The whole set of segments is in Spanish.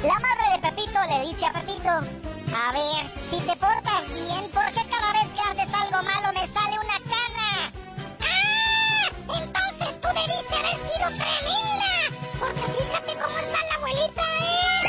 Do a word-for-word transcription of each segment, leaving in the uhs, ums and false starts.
La madre de Pepito le dice a Pepito: a ver, si te portas bien, ¿por qué cada vez que haces algo malo me sale una cana? ¡Ah! Entonces tú debiste haber sido tremenda, porque fíjate cómo está la abuelita, ¿eh?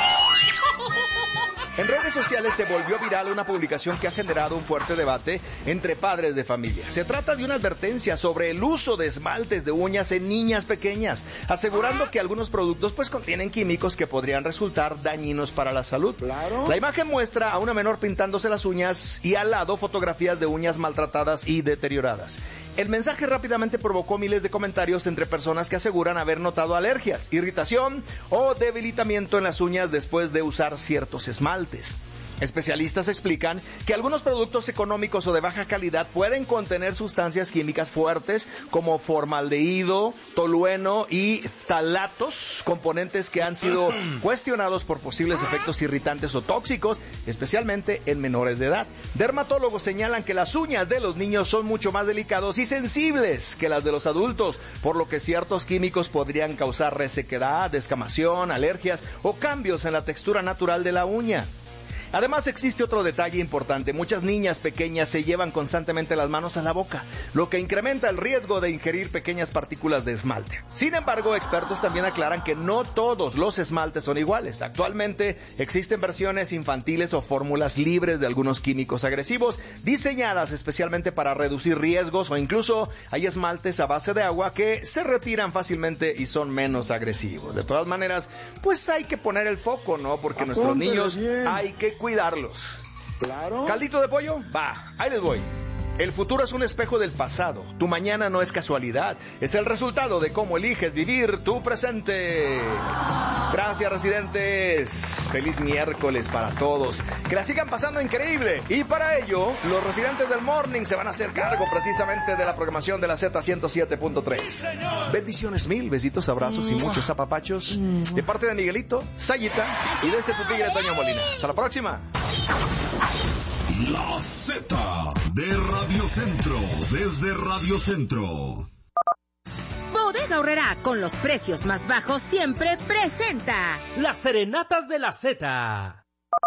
En redes sociales se volvió viral una publicación que ha generado un fuerte debate entre padres de familia. Se trata de una advertencia sobre el uso de esmaltes de uñas en niñas pequeñas, asegurando que algunos productos pues contienen químicos que podrían resultar dañinos para la salud. Claro. La imagen muestra a una menor pintándose las uñas y al lado fotografías de uñas maltratadas y deterioradas. El mensaje rápidamente provocó miles de comentarios entre personas que aseguran haber notado alergias, irritación o debilitamiento en las uñas después de usar ciertos esmaltes. Especialistas explican que algunos productos económicos o de baja calidad pueden contener sustancias químicas fuertes como formaldehído, tolueno y ftalatos, componentes que han sido cuestionados por posibles efectos irritantes o tóxicos, especialmente en menores de edad. Dermatólogos señalan que las uñas de los niños son mucho más delicados y sensibles que las de los adultos, por lo que ciertos químicos podrían causar resequedad, descamación, alergias o cambios en la textura natural de la uña. Además existe otro detalle importante: muchas niñas pequeñas se llevan constantemente las manos a la boca, lo que incrementa el riesgo de ingerir pequeñas partículas de esmalte. Sin embargo, expertos también aclaran que no todos los esmaltes son iguales. Actualmente existen versiones infantiles o fórmulas libres de algunos químicos agresivos, diseñadas especialmente para reducir riesgos, o incluso hay esmaltes a base de agua que se retiran fácilmente y son menos agresivos. De todas maneras, pues hay que poner el foco, ¿no? Porque Apúntale nuestros niños bien. hay que cuidarlos. Claro. ¿Caldito de pollo? Va, ahí les voy. El futuro es un espejo del pasado. Tu mañana no es casualidad. Es el resultado de cómo eliges vivir tu presente. Gracias, residentes. Feliz miércoles para todos. Que la sigan pasando increíble. Y para ello, los residentes del Morning se van a hacer cargo precisamente de la programación de la Z ciento siete punto tres. Bendiciones mil, besitos, abrazos y muchos apapachos. De parte de Miguelito, Sayita y de este pupille de Toño Molina. Hasta la próxima. La Z de Radio Centro, desde Radio Centro. Bodega Aurrerá, con los precios más bajos siempre presenta Las serenatas de la Z.